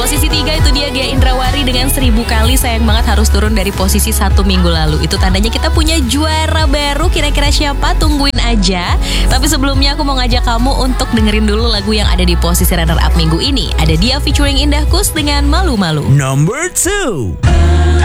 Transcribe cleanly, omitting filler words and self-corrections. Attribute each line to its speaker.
Speaker 1: Posisi 3 itu dia Gia Indrawari dengan 1000 kali sayang banget harus turun dari posisi 1 minggu lalu. Itu tandanya kita punya juara baru. Kira-kira siapa? Tungguin aja. Tapi sebelumnya aku mau ngajak kamu untuk dengerin dulu lagu yang ada di posisi runner up minggu ini. Ada Dia featuring Indah Kus dengan Malu-Malu.
Speaker 2: Number 2.